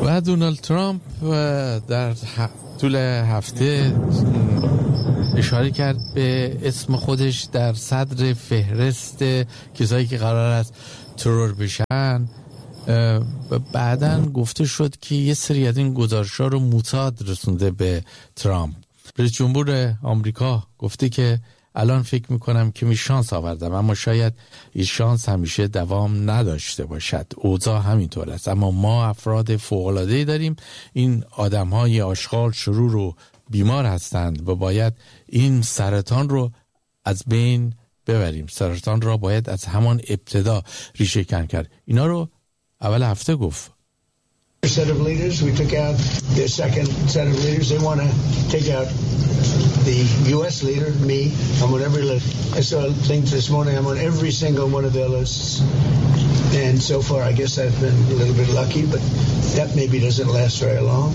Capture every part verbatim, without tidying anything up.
و دونالد ترامپ در طول هفته اشاره کرد به اسم خودش در صدر فهرست کسایی که قرار است ترور بشن. بعداً گفته شد که یه سری از این گزارش‌ها رو موساد رسونده به ترامپ. رئیس جمهور آمریکا گفته که الان فکر میکنم که می شانس آوردم، اما شاید این شانس همیشه دوام نداشته باشد. اوضاع همینطور است، اما ما افراد فوق‌العاده‌ای داریم. این آدم‌های آشغال، شرور و بیمار هستند و باید این سرطان رو از بین ببریم. سرطان را باید از همان ابتدا ریشه کن کرد. اینا رو اول هفته گفت. Set of leaders, we took out their second set of leaders. They want to take out the U S leader, me. I'm on every list. I saw things this morning. I'm on every single one of their lists. And so far, I guess I've been a little bit lucky, but that maybe doesn't last very long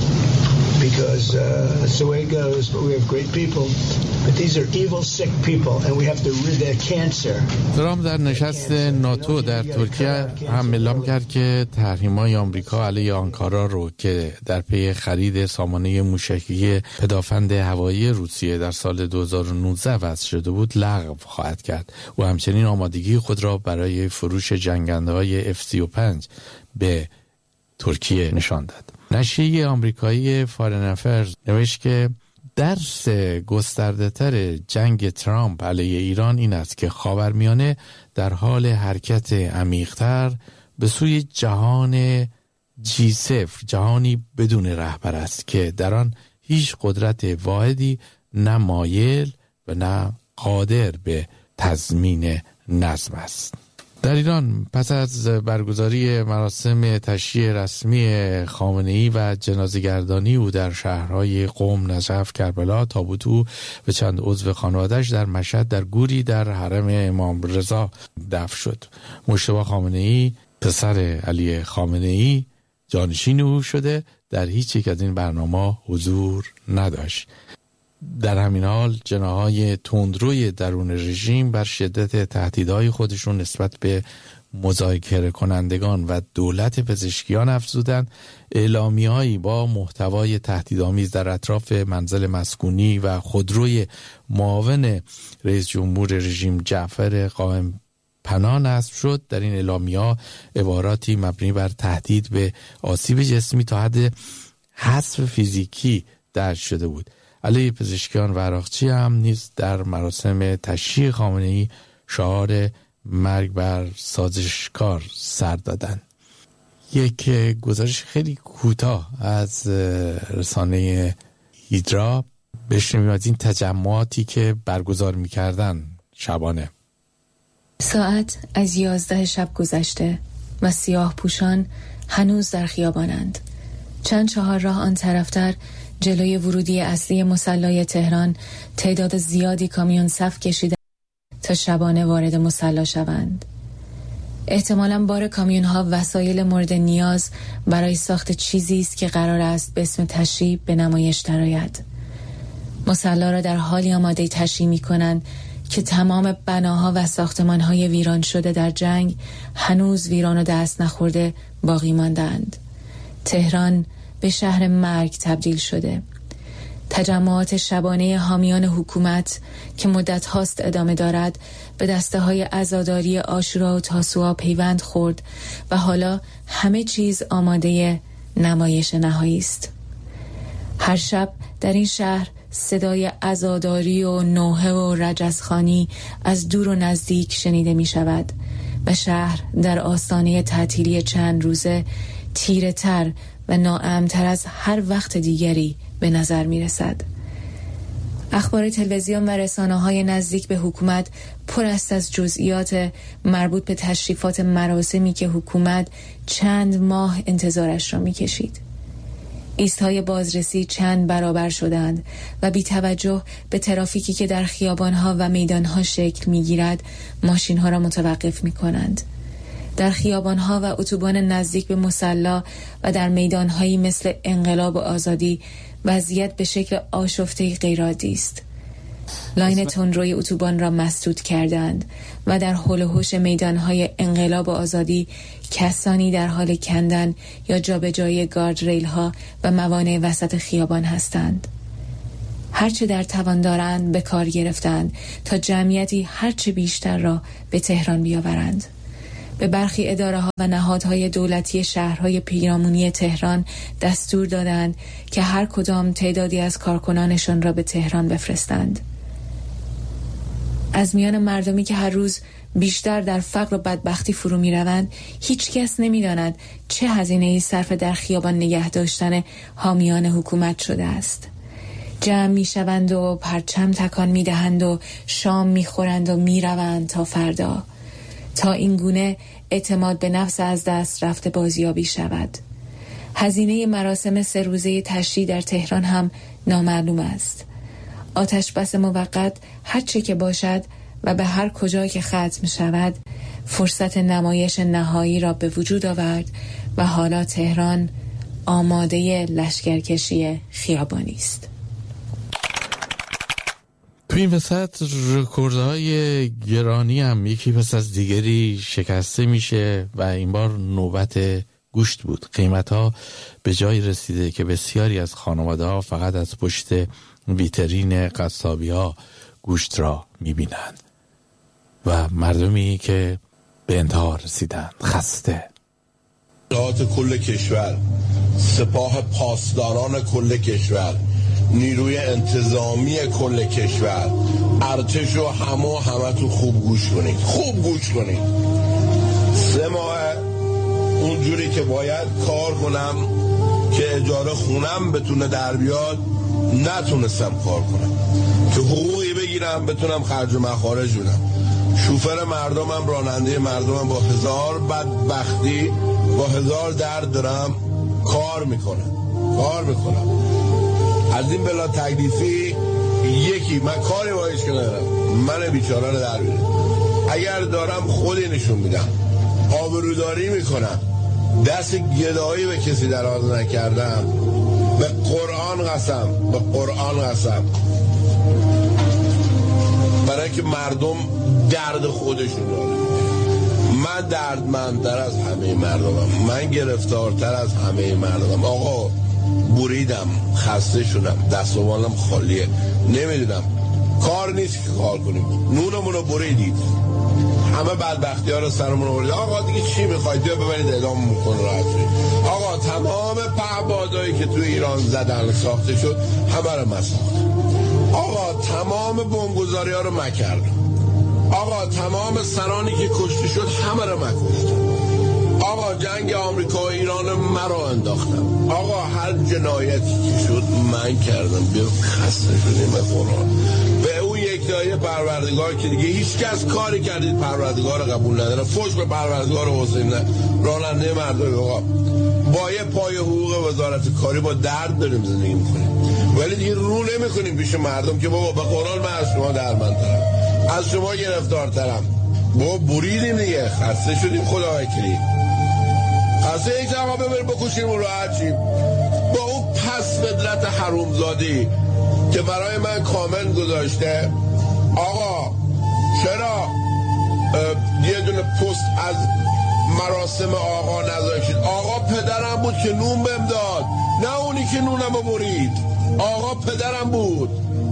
because uh, that's the way it goes. But we have great people. But these are evil, sick people, and we have to rid their cancer. ترامپ در نشست ناتو در ترکیه هم اعلام کرد که تحریم‌های آمریکا علیه آنکارا رو که در پی خرید سامانه موشکی پدافند هوایی روسیه در سال دو هزار و نوزده وضع شده بود لغو خواهد کرد و همچنین آمادگی خود را برای فروش جنگنده‌های اف سی و پنج به ترکیه نشان داد. نشریه آمریکایی فارن افیرز نوشت که درس گسترده‌تر جنگ ترامپ علیه ایران این است که خاورمیانه در حال حرکت عمیق‌تر به سوی جهان جی صفر، جهانی بدون رهبر است که در آن هیچ قدرت واحدی نه مایل و نه قادر به تضمین نظم است. در ایران پس از برگزاری مراسم تشییع رسمی خامنه‌ای و جنازه‌گردانی او در شهرهای قم، نجف، کربلا، تابوت او و چند عضو خانواده‌اش در مشهد در گوری در حرم امام رضا دفن شد. مجتبی خامنه‌ای پسر علی خامنه‌ای جانشین او شده در هیچ یک از این برنامه حضور نداشت. در همین حال جناح‌های تندروی درون رژیم بر شدت تهدیدهای خودشون نسبت به مذاکره کنندگان و دولت پزشکیان افزودند. اعلامیه‌هایی با محتوای تهدیدآمیز در اطراف منزل مسکونی و خودروی معاون رئیس جمهور رژیم جعفر قائم پناه نصب شد. در این اعلامیه‌ها عباراتی مبنی بر تهدید به آسیب جسمی تا حد حذف فیزیکی درج شده بود. علیه پزشکیان و عراقچی هم نیز در مراسم تشییع خامنه‌ای شعار مرگ بر سازشکار سر دادند. یک گزارش خیلی کوتاه از رسانه هیدرا بشنویم از این تجمعاتی که برگزار می‌کردن شبانه. ساعت از یازده شب گذشته و سیاه پوشان هنوز در خیابانند. چند چهار راه آن طرفتر جلوی ورودی اصلی مصلی تهران تعداد زیادی کامیون صف کشیده تا شبانه وارد مصلی شوند. احتمالاً بار کامیون ها وسایل مورد نیاز برای ساخت چیزی است که قرار است به اسم تشییع به نمایش درآید. مصلی را در حالی آماده تشییع می‌کنند که تمام بناها و ساختمان‌های ویران شده در جنگ هنوز ویران و دست نخورده باقی ماندند. تهران به شهر مرگ تبدیل شده. تجمعات شبانه حامیان حکومت که مدت هاست ادامه دارد به دسته های عزاداری عاشورا و تاسوعا پیوند خورد و حالا همه چیز آماده نمایش نهایی است. هر شب در این شهر صدای عزاداری و نوحه و رجزخوانی از دور و نزدیک شنیده می شود و شهر در آستانه تعطیلی چند روزه تیره تر و ناامن‌تر از هر وقت دیگری به نظر می رسد. اخبار تلویزیون و رسانه‌های نزدیک به حکومت پر است از جزئیات مربوط به تشریفات مراسمی که حکومت چند ماه انتظارش را می کشید. ایستهای بازرسی چند برابر شدند و بی توجه به ترافیکی که در خیابانها و میدانها شکل می گیرد ماشینها را متوقف می کنند. در خیابانها و اتوبان نزدیک به مصلی و در میدانهایی مثل انقلاب و آزادی وضعیت به شکل آشفته غیرعادی است. لاین تندروی اتوبان را مسدود کردند و در حول و حوش میدانهای انقلاب و آزادی کسانی در حال کندن یا جابجایی گارد ریل ها و موانع وسط خیابان هستند. هرچه در توان دارند به کار گرفتند تا جمعیتی هرچه بیشتر را به تهران بیاورند. به برخی اداره ها و نهادهای دولتی شهرهای پیرامونی تهران دستور دادند که هر کدام تعدادی از کارکنانشان را به تهران بفرستند. از میان مردمی که هر روز بیشتر در فقر و بدبختی فرو می روند، هیچ کس نمی داند چه هزینه‌ای صرف در خیابان نگه داشتن حامیان حکومت شده است. جمع می شوند و پرچم تکان می دهند و شام می خورند و می روند تا فردا، تا این گونه اعتماد به نفس از دست رفته بازیابی شود. هزینه مراسم سه روزه تشییع در تهران هم نامعلوم است. آتش بس موقت هر چه که باشد و به هر کجا که ختم شود، فرصت نمایش نهایی را به وجود آورد و حالا تهران آماده لشکرکشی خیابانی است. تو این وسط رکوردهای گرانی هم یکی پس از دیگری شکسته میشه و این بار نوبت گوشت بود. قیمتها به جای رسیده که بسیاری از خانواده ها فقط از پشت ویترین قصابی ها گوشت را میبینند و مردمی که به انتها رسیدند خسته. اطلاعات کل کشور، سپاه پاسداران کل کشور، نیروی انتظامی کل کشور، ارتش و همه همه تو خوب گوش کنید، خوب گوش کنید. سه ماه اونجوری که باید کار کنم که اجاره خونم بتونه در بیاد نتونستم کار کنم، که حقوقی بگیرم بتونم خرج و مخارج بدم. شوفر مردمم، راننده مردمم با هزار بدبختی، با هزار درد دارم کار میکنم کار میکنم از این بلا تکلیفی یکی من کاری با هیچ که ندارم، من بیچاره رو در بیارم. اگر دارم خودی نشون میدم، آبروداری میکنم، دست گدایی به کسی دراز نکردم، به قرآن قسم به قرآن قسم برای که مردم درد خودشون داره. من دردمندتر از همه مردمم، من گرفتارتر از همه مردمم. آقا بریدم، خسته شدم، دست و بالم خالیه، نمیدونم کار نیست که کار کنیم. نونمون رو بریدید، همه بدبختی ها رو سرمون رو بریدید. آقا دیگه چی میخواید؟ بیا ببرید اعدام میکن راحت شید. آقا تمام پهپادایی که تو ایران زدن ساخته شد همه رو من ساختم. آقا تمام بمبگذاری ها رو من کردم. آقا تمام سرانی که کشته شد همه رو من کشتم. آقا جنگ آمریکا و ایران من رو انداختم. آقا هر جنایتی که شد من کردم. بیا خسته شدیم به قرآن. به اون یک دایه پروردگار که دیگه هیچ کس کاری کردید پروردگار قبول نداره. فوش به پروردگار حسین نه راننده مردم. آقا با یه پای حقوق وزارت کاری با درد داریم زندگی میکنیم، ولی دیگه رو نمیکنیم پیش مردم که بابا به قرآن من از شما درمندترم، از شما گرفتارترم. بابا بریدیم دیگه، خسته شدیم خدا وکیلی. خسته یک جمعه ببریم بکشیم و راحت شیم. با اون پس فدرت حرومزادی که برای من کامنت گذاشته آقا چرا یه دونه پست از مراسم آقا نذاشتید؟ آقا پدرم بود که نون بهم داد، نه اونی که نونم رو برید. آقا پدرم بود،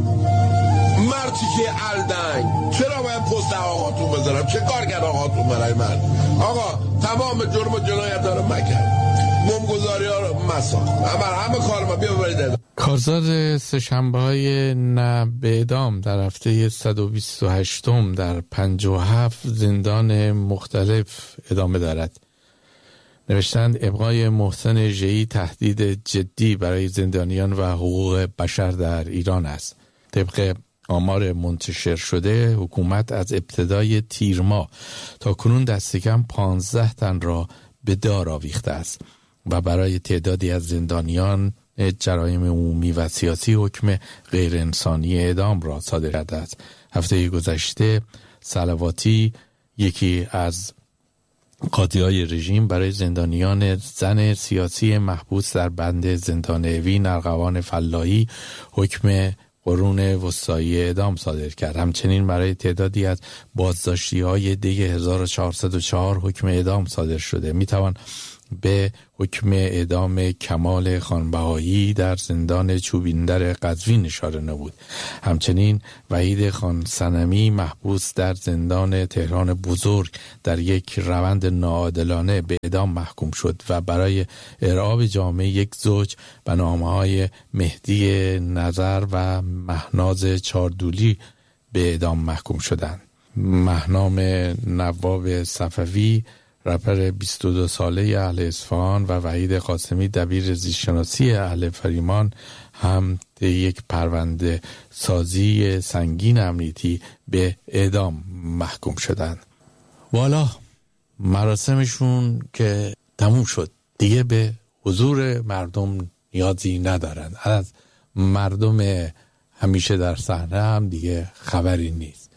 مرتی که الدنگ. چرا باید پست آقاتون بذارم؟ چه کار کرد آقاتون برای من؟ آقا تمام جرم و جنایت دارم مکرد، بمبگذاری ها رو مساخت، همه همه کار ما بیا ببرید. کارزار سه‌شنبه‌های نه به اعدام در هفته صد و بیست و هشتم در پنجاه و هفت زندان مختلف ادامه دارد. نوشتند ابقای محسن ژه‌ای تهدید جدی برای زندانیان و حقوق بشر در ایران است. طبق آمار منتشر شده حکومت از ابتدای تیر ماه تا کنون دست کم پانزده تن را به دار آویخته است و برای تعدادی از زندانیان جرایم عمومی و سیاسی حکم غیر انسانی اعدام را صادر کرده است. هفته گذشته صلواتی، یکی از قاضی‌های رژیم، برای زندانیان زن سیاسی محبوس در بند زندان اوین ارغوان فلاحی حکم قرون وسطایی اعدام صادر کرد. همچنین برای تعدادی از بازداشتی‌های دی هزار و چهارصد و چهار حکم اعدام صادر شده. میتوان به حکم اعدام کمال خانبهایی در زندان چوبیندر قزوین اشاره نمود. همچنین وحید خان صنمی محبوس در زندان تهران بزرگ در یک روند ناعادلانه به اعدام محکوم شد و برای ارعاب جامعه یک زوج به نامه‌های مهدی نظر و مهناز چاردولی به اعدام محکوم شدند. مهنام نواب صفوی رپر بیست و دو ساله اهل اصفهان و وحید قاسمی دبیر زیستشناسی اهل فریمان هم یک پرونده سازی سنگین امنیتی به اعدام محکوم شدند. والا مراسمشون که تموم شد، دیگه به حضور مردم نیازی ندارن. از مردم همیشه در صحنه هم دیگه خبری نیست.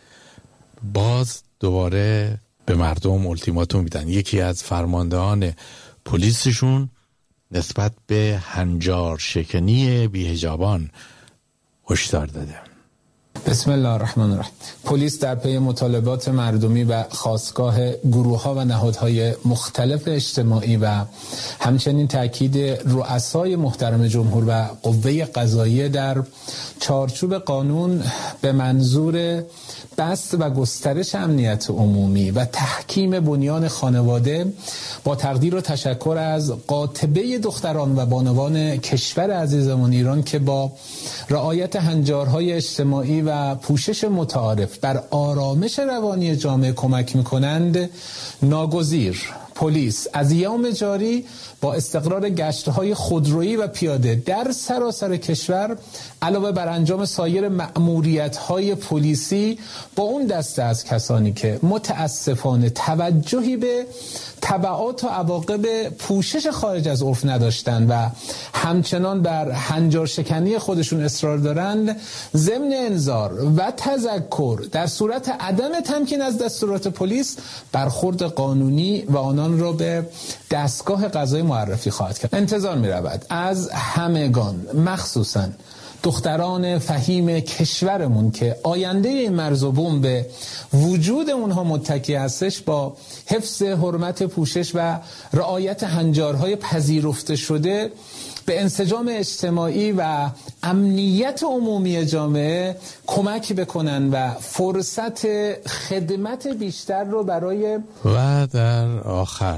باز دوباره به مردم التیماتوم میدن. یکی از فرماندهان پلیسشون نسبت به هنجار شکنی بی‌حجابان هشدار داده. بسم الله الرحمن الرحیم. پلیس در پی مطالبات مردمی و خاستگاه گروه‌ها و نهادهای مختلف اجتماعی و همچنین تاکید رؤسای محترم جمهور و قوه قضاییه در چارچوب قانون به منظور بسط و گسترش امنیت عمومی و تحکیم بنیان خانواده با تقدیر و تشکر از قاطبه دختران و بانوان کشور عزیزمون ایران که با رعایت هنجارهای اجتماعی و پوشش متعارف بر آرامش روانی جامعه کمک می‌کنند، ناگزیر پلیس از ایام جاری با استقرار گشت‌های خودرویی و پیاده در سراسر کشور علاوه بر انجام سایر مأموریت‌های پلیسی با اون دسته از کسانی که متاسفانه توجهی به تبعات و عواقب پوشش خارج از عرف نداشتند و همچنان بر هنجار شکنی خودشون اصرار دارند، ضمن انذار و تذکر در صورت عدم تمکین از دستورات پلیس برخورد قانونی و آنان را به دستگاه قضایی معرفی خواهد کرد. انتظار می رود از همگان، مخصوصاً دختران فهیم کشورمون که آینده این مرز و بوم به وجود اونها متکی هستش، با حفظ حرمت پوشش و رعایت هنجارهای پذیرفته شده به انسجام اجتماعی و امنیت عمومی جامعه کمک بکنن و فرصت خدمت بیشتر رو برای و در آخر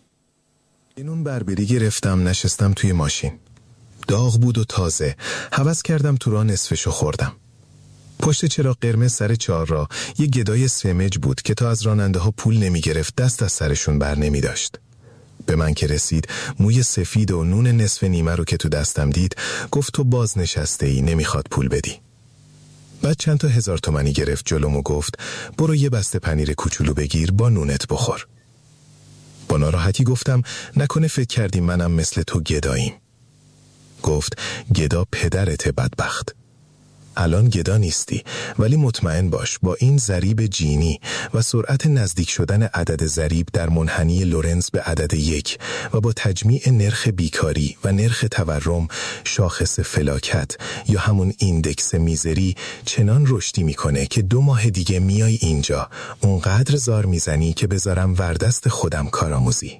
اینون بربری گرفتم، نشستم توی ماشین. داغ بود و تازه. هوس کردم تو راه نصفشو خوردم. پشت چراغ قرمز سر چهارراه یه گدای سمج بود که تا از راننده ها پول نمی گرفت دست از سرشون بر نمی داشت. به من که رسید، موی سفید و نون نصف نیمه رو که تو دستم دید، گفت تو باز نشسته ای، نمیخواد پول بدی. بعد چند تا هزار تومانی گرفت جلوم و گفت برو یه بسته پنیر کوچولو بگیر با نونت بخور. با ناراحتی گفتم نکنه فکر کردی منم مثل تو گداییم. گفت گدا پدرت بدبخت. الان گدا نیستی، ولی مطمئن باش با این ضریب جینی و سرعت نزدیک شدن عدد ضریب در منحنی لورنز به عدد یک و با تجمیع نرخ بیکاری و نرخ تورم، شاخص فلاکت یا همون ایندکس میزری چنان رشدی میکنه که دو ماه دیگه میای اینجا اونقدر زار میزنی که بذارم وردست خودم کارآموزی.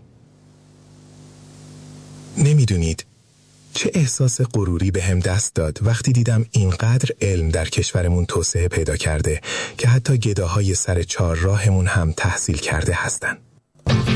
نمیدونید چه احساس غروری به هم دست داد وقتی دیدم اینقدر علم در کشورمون توسعه پیدا کرده که حتی گداهای سر چهار راهمون هم تحصیل کرده هستن.